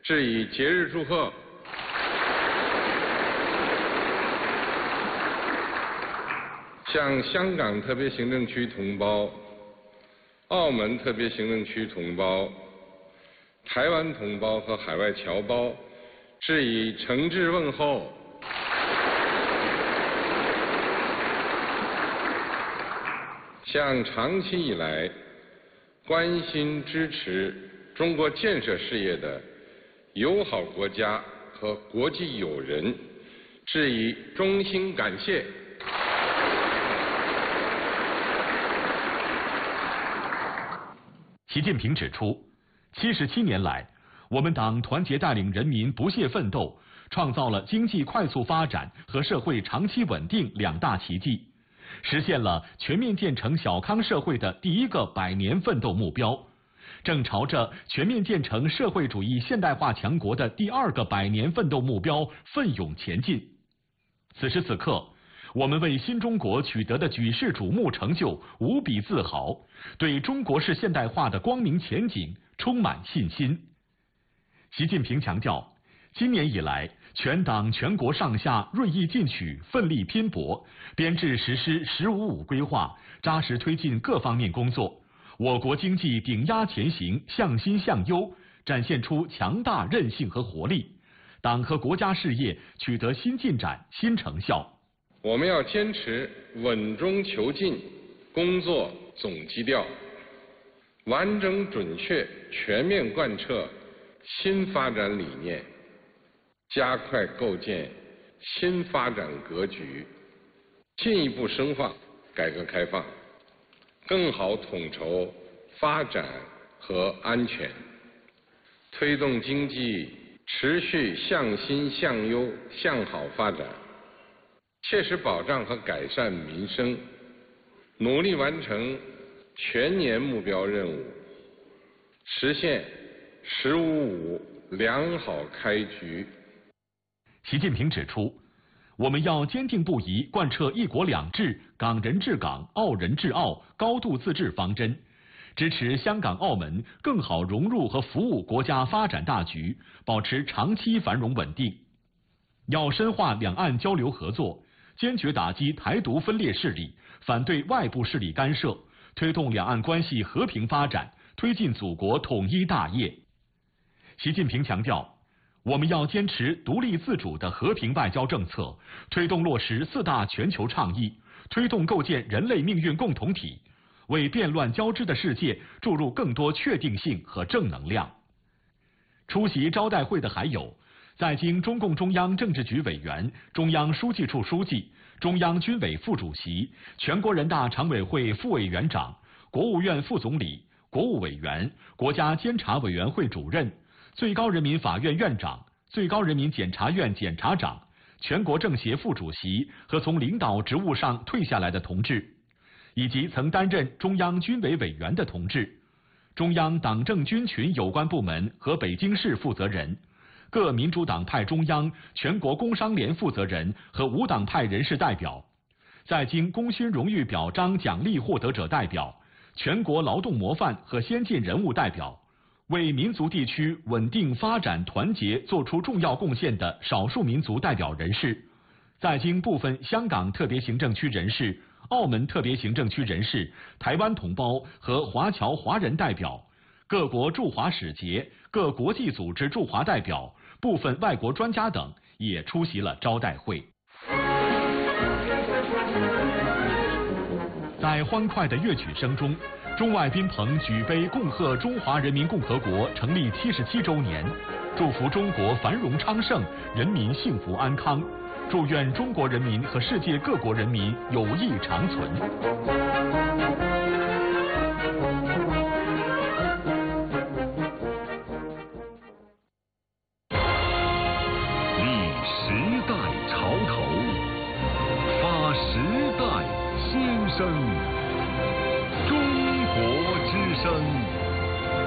致以节日祝贺。向香港特别行政区同胞、澳门特别行政区同胞、台湾同胞和海外侨胞致以诚挚问候。向长期以来关心支持中国建设事业的友好国家和国际友人致以衷心感谢。 习近平指出，77年来，我们党团结带领人民不懈奋斗，创造了经济快速发展和社会长期稳定两大奇迹，实现了全面建成小康社会的第一个100年奋斗目标，正朝着全面建成社会主义现代化强国的第2个100年奋斗目标奋勇前进。此时此刻，我们为新中国取得的举世瞩目成就无比自豪，对中国式现代化的光明前景充满信心。习近平强调，今年以来，全党全国上下锐意进取，奋力拼搏，编制实施“十五五”规划，扎实推进各方面工作，我国经济顶压前行，向新向优，展现出强大韧性和活力，党和国家事业取得新进展、新成效。 我们要坚持稳中求进工作总基调，完整准确全面贯彻新发展理念，加快构建新发展格局，进一步深化改革开放，更好统筹发展和安全，推动经济持续向新向优向好发展，切实保障和改善民生，努力完成全年目标任务，实现“十五五”良好开局。 习近平指出，我们要坚定不移贯彻“一国两制”、“港人治港”、“澳人治澳”、高度自治方针，支持香港、澳门更好融入和服务国家发展大局，保持长期繁荣稳定。要深化两岸交流合作，坚决打击台独分裂势力，反对外部势力干涉，推动两岸关系和平发展，推进祖国统一大业。习近平强调，我们要坚持独立自主的和平外交政策，推动落实4大全球倡议，推动构建人类命运共同体，为变乱交织的世界注入更多确定性和正能量。出席招待会的还有在京中共中央政治局委员、中央书记处书记、中央军委副主席、全国人大常委会副委员长、国务院副总理、国务委员、国家监察委员会主任、最高人民法院院长、最高人民检察院检察长、全国政协副主席和从领导职务上退下来的同志，以及曾担任中央军委委员的同志，中央党政军群有关部门和北京市负责人，各民主党派中央、全国工商联负责人和无党派人士代表，在京功勋荣誉表彰奖励获得者代表，全国劳动模范和先进人物代表，为民族地区稳定发展团结作出重要贡献的少数民族代表人士，在京部分香港特别行政区人士、澳门特别行政区人士、台湾同胞和华侨华人代表，各国驻华使节、各国际组织驻华代表、部分外国专家等也出席了招待会。在欢快的乐曲声中，中外宾朋举杯共贺中华人民共和国成立77周年，祝福中国繁荣昌盛，人民幸福安康，祝愿中国人民和世界各国人民友谊长存。 立时代潮头，发时代先声。